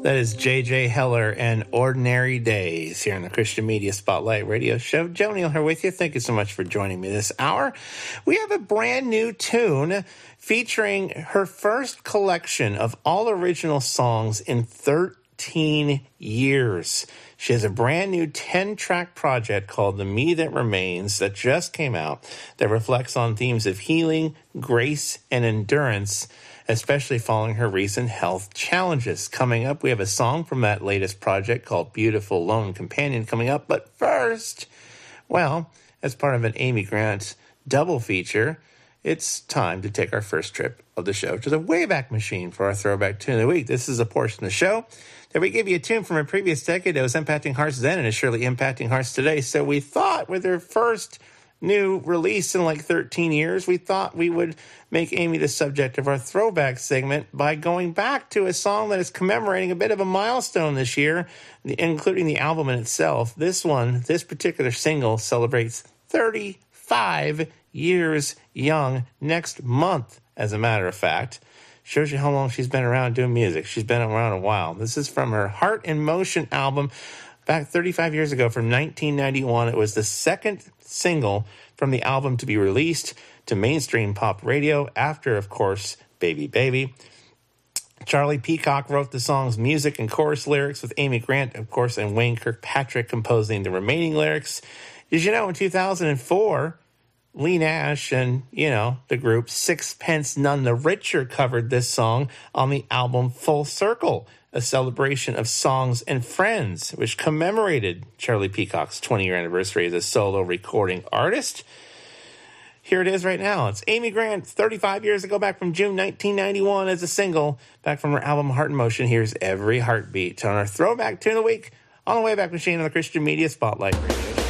That is J.J. Heller and Ordinary Days here on the Christian Media Spotlight Radio Show. Joe Neal here with you. Thank you so much for joining me this hour. We have a brand new tune featuring her first collection of all original songs in 13 years. She has a brand new 10-track project called The Me That Remains that just came out that reflects on themes of healing, grace, and endurance, especially following her recent health challenges. Coming up, we have a song from that latest project called Beautiful Lone Companion coming up. But first, well, as part of an Amy Grant double feature, it's time to take our first trip of the show to the Wayback Machine for our Throwback Tune of the Week. This is a portion of the show that we give you a tune from a previous decade that was impacting hearts then and is surely impacting hearts today. So we thought with her first new release in like 13 years, we thought we would make Amy the subject of our throwback segment by going back to a song that is commemorating a bit of a milestone this year, including the album in itself. This particular single celebrates 35 years young next month, as a matter of fact. Shows you how long she's been around doing music. She's been around a while. This is from her Heart in Motion album back 35 years ago from 1991. It was the second single from the album to be released to mainstream pop radio after, of course, Baby Baby. Charlie Peacock wrote the song's music and chorus lyrics with Amy Grant, of course, and Wayne Kirkpatrick composing the remaining lyrics. Did you know in 2004, Lee Nash and, the group Sixpence None the Richer covered this song on the album Full Circle, a celebration of songs and friends, which commemorated Charlie Peacock's 20-year anniversary as a solo recording artist. Here it is right now. It's Amy Grant, 35 years ago, back from June 1991 as a single, back from her album Heart in Motion. Here's Every Heartbeat on our Throwback Tune of the Week on the Wayback Machine on the Christian Media Spotlight Radio.